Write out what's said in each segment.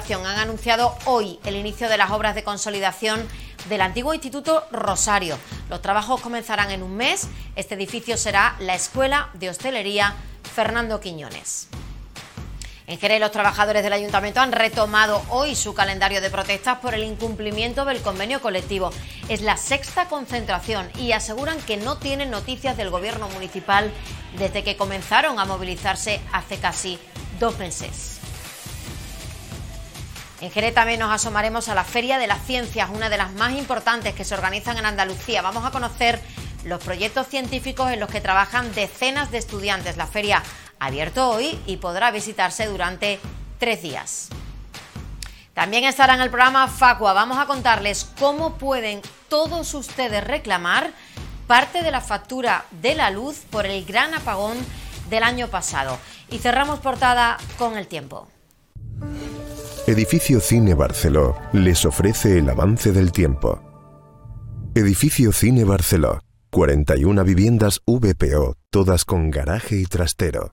Educación han anunciado hoy el inicio de las obras de consolidación del antiguo Instituto Rosario. Los trabajos comenzarán en un mes. Este edificio será la Escuela de Hostelería Fernando Quiñones. En Jerez, los trabajadores del Ayuntamiento han retomado hoy su calendario de protestas por el incumplimiento del convenio colectivo. Es la sexta concentración y aseguran que no tienen noticias del Gobierno municipal desde que comenzaron a movilizarse hace casi 2 meses. En Jerez también nos asomaremos a la Feria de las Ciencias, una de las más importantes que se organizan en Andalucía. Vamos a conocer los proyectos científicos en los que trabajan decenas de estudiantes. La feria ha abierto hoy y podrá visitarse durante 3 días. También estará en el programa Facua. Vamos a contarles cómo pueden todos ustedes reclamar parte de la factura de la luz por el gran apagón del año pasado. Y cerramos portada con el tiempo. Edificio Cine Barceló les ofrece el avance del tiempo. Edificio Cine Barceló, 41 viviendas VPO, todas con garaje y trastero.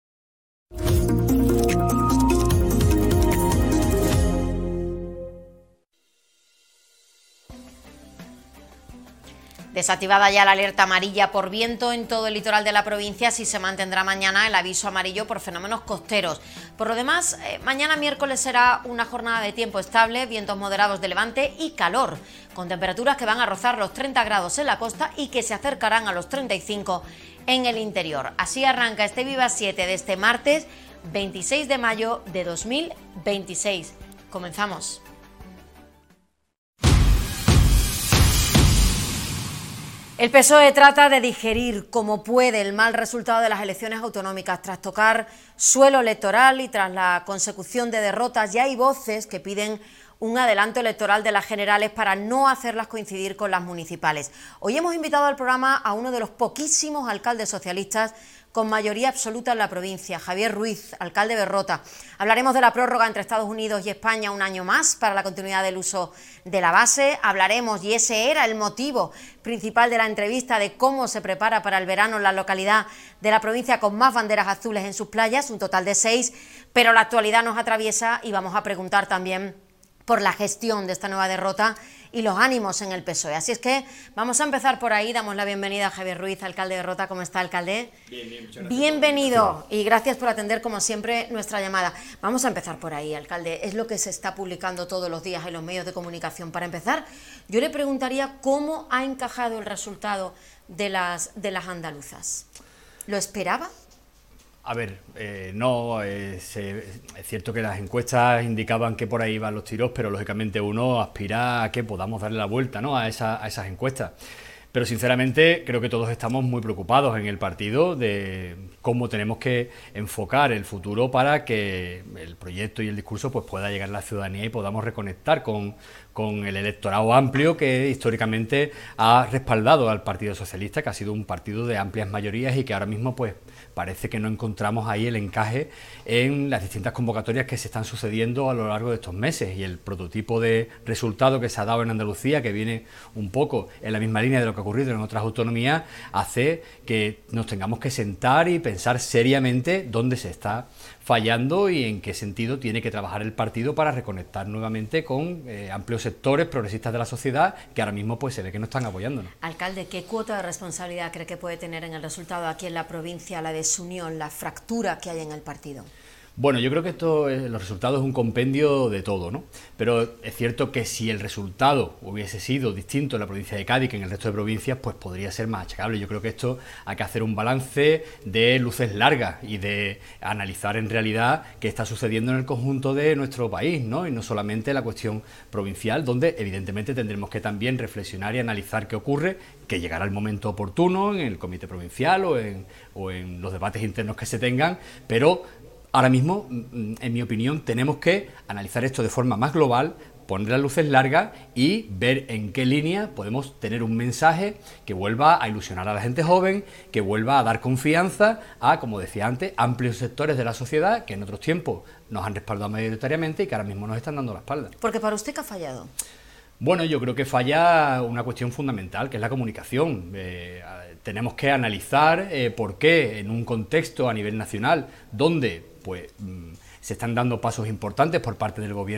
Desactivada ya la alerta amarilla por viento en todo el litoral de la provincia, sí se mantendrá mañana el aviso amarillo por fenómenos costeros. Por lo demás, mañana miércoles será una jornada de tiempo estable, vientos moderados de levante y calor, con temperaturas que van a rozar los 30 grados en la costa y que se acercarán a los 35 en el interior. Así arranca este Viva 7 de este martes 26 de mayo de 2026. Comenzamos. El PSOE trata de digerir como puede el mal resultado de las elecciones autonómicas. Tras tocar suelo electoral y tras la consecución de derrotas, ya hay voces que piden un adelanto electoral de las generales para no hacerlas coincidir con las municipales. Hoy hemos invitado al programa a uno de los poquísimos alcaldes socialistas con mayoría absoluta en la provincia, Javier Ruiz, alcalde de Rota. Hablaremos de la prórroga entre Estados Unidos y España un año más para la continuidad del uso de la base. Hablaremos, y ese era el motivo principal de la entrevista, de cómo se prepara para el verano en la localidad de la provincia con más banderas azules en sus playas, un total de 6, pero la actualidad nos atraviesa y vamos a preguntar también por la gestión de esta nueva derrota y los ánimos en el PSOE. Así es que vamos a empezar por ahí. Damos la bienvenida a Javier Ruiz, alcalde de Rota. ¿Cómo está, alcalde? Bien, muchas gracias. Bienvenido y gracias por atender, como siempre, nuestra llamada. Vamos a empezar por ahí, alcalde. Es lo que se está publicando todos los días en los medios de comunicación. Para empezar, yo le preguntaría cómo ha encajado el resultado de las andaluzas. ¿Lo esperaba? A ver, no, es cierto que las encuestas indicaban que por ahí iban los tiros, pero lógicamente uno aspira a que podamos darle la vuelta, ¿no?, a esas encuestas. Pero sinceramente creo que todos estamos muy preocupados en el partido de cómo tenemos que enfocar el futuro para que el proyecto y el discurso pues pueda llegar a la ciudadanía y podamos reconectar con el electorado amplio que históricamente ha respaldado al Partido Socialista, que ha sido un partido de amplias mayorías y que ahora mismo pues parece que no encontramos ahí el encaje en las distintas convocatorias que se están sucediendo a lo largo de estos meses, y el prototipo de resultado que se ha dado en Andalucía, que viene un poco en la misma línea de lo que ha ocurrido en otras autonomías, hace que nos tengamos que sentar y pensar seriamente dónde se está fallando y en qué sentido tiene que trabajar el partido para reconectar nuevamente con amplios sectores progresistas de la sociedad que ahora mismo pues se ve que no están apoyándonos. Alcalde, ¿qué cuota de responsabilidad cree que puede tener en el resultado aquí en la provincia la desunión, la fractura que hay en el partido? Bueno, yo creo que los resultados es un compendio de todo, ¿no? Pero es cierto que si el resultado hubiese sido distinto en la provincia de Cádiz que en el resto de provincias, pues podría ser más achacable. Yo creo que esto hay que hacer un balance de luces largas y de analizar en realidad qué está sucediendo en el conjunto de nuestro país, ¿no? Y no solamente la cuestión provincial, donde evidentemente tendremos que también reflexionar y analizar qué ocurre, que llegará el momento oportuno en el comité provincial o en los debates internos que se tengan, pero ahora mismo, en mi opinión, tenemos que analizar esto de forma más global, poner las luces largas y ver en qué línea podemos tener un mensaje que vuelva a ilusionar a la gente joven, que vuelva a dar confianza a, como decía antes, amplios sectores de la sociedad que en otros tiempos nos han respaldado mayoritariamente y que ahora mismo nos están dando la espalda. Porque para usted, ¿qué ha fallado? Bueno, yo creo que falla una cuestión fundamental, que es la comunicación. Tenemos que analizar por qué en un contexto a nivel nacional donde pues se están dando pasos importantes por parte del gobierno